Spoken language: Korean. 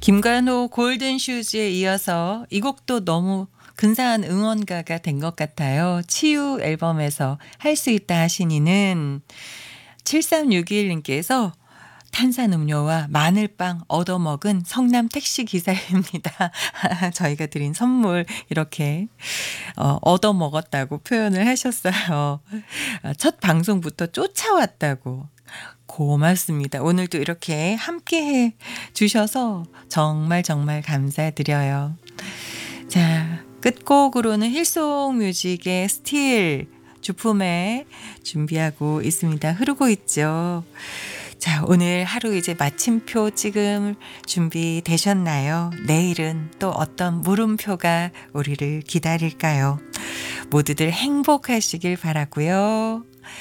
김관호 골든슈즈에 이어서 이 곡도 너무 근사한 응원가가 된 것 같아요. 치유 앨범에서 할 수 있다 하시니는 7361님께서 탄산음료와 마늘빵 얻어먹은 성남 택시기사입니다. 저희가 드린 선물 이렇게 얻어먹었다고 표현을 하셨어요. 첫 방송부터 쫓아왔다고. 고맙습니다. 오늘도 이렇게 함께해 주셔서 정말 정말 감사드려요. 자, 끝곡으로는 힐송 뮤직의 스틸 주품에 준비하고 있습니다. 흐르고 있죠. 자, 오늘 하루 이제 마침표 찍을 준비 되셨나요? 내일은 또 어떤 물음표가 우리를 기다릴까요? 모두들 행복하시길 바라고요.